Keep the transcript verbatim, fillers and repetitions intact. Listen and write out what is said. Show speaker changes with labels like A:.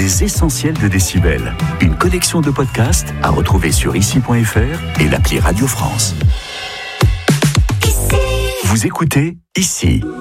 A: Les essentiels de Décibel. Une collection de podcasts à retrouver sur ici point f r et l'appli Radio France. Ici. Vous écoutez Ici.